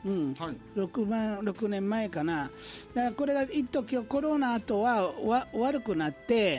うん、 はい、 6年前かな。だからこれが一時コロナ後は悪くなって、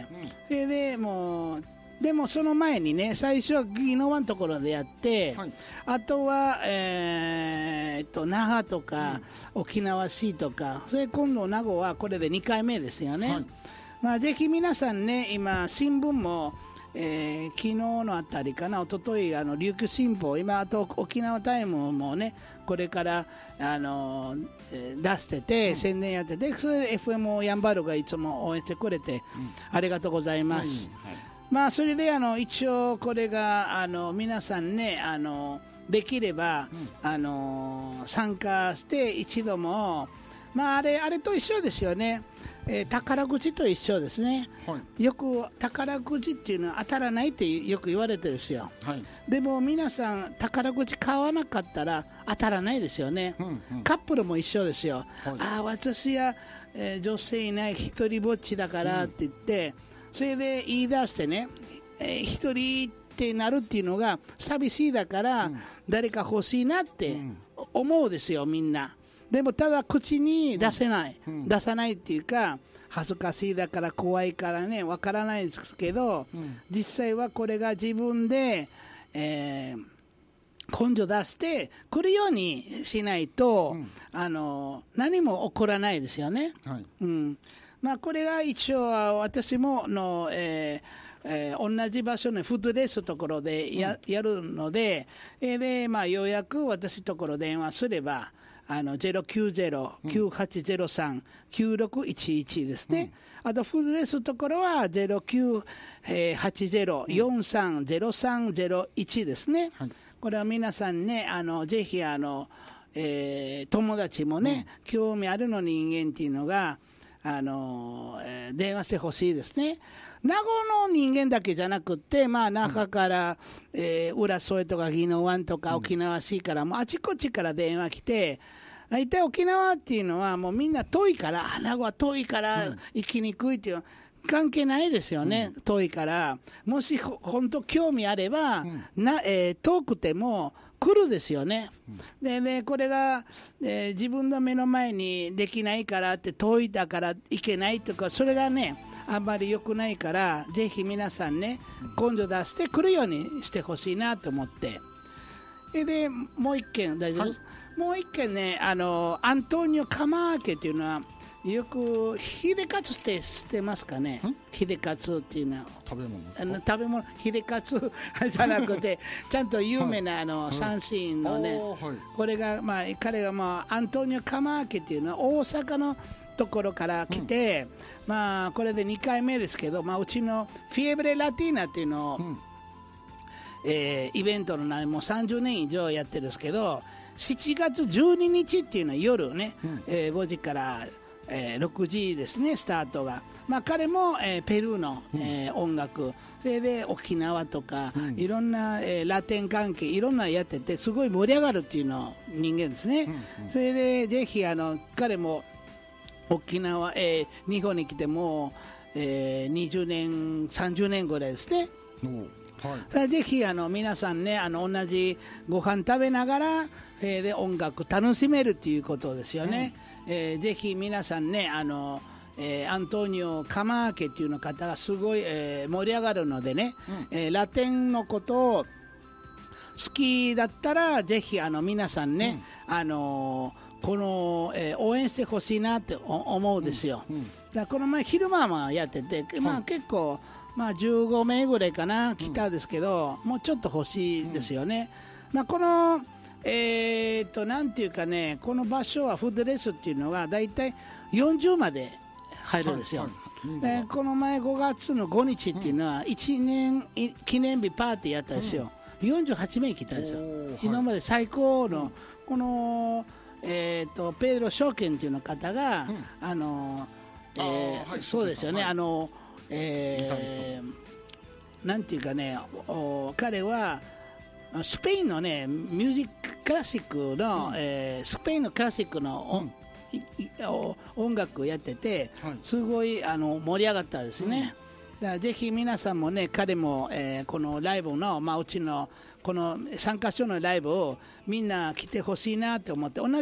それでもうでもその前にね、最初は宜野湾のところでやって、 はい、 あとは、那覇とか、沖縄市とか、それ今度名護はこれで2回目ですよね。 はい、 まあ、ぜひ皆さんね、今新聞も、昨日のあたりかな、一昨日琉球新報、今あと沖縄タイムもね、これから出してて、宣伝やってて、それで FM やんばるがいつも応援してくれて、ありがとうございます。まあ、それで一応これが皆さんねできれば、参加して一度も、まあ、あれと一緒ですよね。宝くじと一緒ですね、 はい、 よく宝くじっていうのは当たらないってよく言われてるんですよ、 はい、 でも皆さん宝くじ買わなかったら当たらないですよね、カップルも一緒ですよ、ああ私は、女性いない一人ぼっちだからって言って、それで言い出してね、一人ってなるっていうのが寂しいだから、誰か欲しいなって思うですよみんな。でもただ口に出せない、出さないっていうか恥ずかしいだから怖いからねわからないですけど、実際はこれが自分で、根性出してくるようにしないと、何も起こらないですよね、 はい、 まあ、これが一応私も同じ場所のフードレースのところでやるので、でまあ、ようやく私のところ電話すれば090-9803-9611ですね、あとフードレースのところは0980-430301ですね、はい、これは皆さんねぜひ友達もね、興味あるの人間っていうのが電話してほしいですね。名護の人間だけじゃなくて、まあ、中から、浦添とか宜野湾とか沖縄市からもあちこちから電話来て、大体沖縄っていうのはもうみんな遠いから、名護は遠いから行きにくいっていう関係ないですよね、遠いから。もし本当興味あれば、遠くても来るですよね、でこれが、自分の目の前にできないからって遠いだから行けないとか、それがねあんまり良くないから、ぜひ皆さんね根性出して来るようにしてほしいなと思って、でもう一件大丈夫です、はい、もう一件ねアントニオ・カマーケっていうのはよくヒレカツって知ってますかね。ヒレカツっていうのは食べ物ですか。 食べ物、ヒレカツじゃなくてちゃんと有名な三振のね、これがまあ彼がまあアントニオ・カマーケっていうのは大阪のところから来て、まあこれで2回目ですけど、まあうちのフィエブレラティーナっていうのを、イベントの内もう30年以上やってるんですけど、7月12日っていうのは夜ね、5時から6時ですねスタートが、まあ、彼も、ペルーの、音楽、それで沖縄とか、いろんな、ラテン関係いろんなやっててすごい盛り上がるっていうの人間ですね、それでぜひ彼も沖縄、日本に来ても、20年30年ぐらいですね、はい、ぜひ皆さんね同じご飯食べながら、で音楽楽しめるということですよね、ぜひ皆さんねアントニオ・カマーケっていうの方がすごい、盛り上がるのでね、ラテンのことを好きだったらぜひ皆さんね、この、応援してほしいなって思うんですよ、だからこの前昼間もやってて、まあ、結構、まあ、15名ぐらいかな来たんですけど、もうちょっと欲しいですよね、まあ、このなんていうかね、この場所はフードレースっていうのはだいたい40まで入るんですよ、この前5月の5日っていうのは1年記念日パーティーやったんですよ、48名来たんですよ、今まで最高のこの、ペドロ証券っていうの方が、そうですよね、なんていうかね、彼はスペインのねミュージッククラシックの、スペインのクラシックの、音楽をやってて、すごい盛り上がったですね、だからぜひ皆さんもね彼も、このライブの、まあ、うちのこの3カ所のライブをみんな来てほしいなと思って、同じ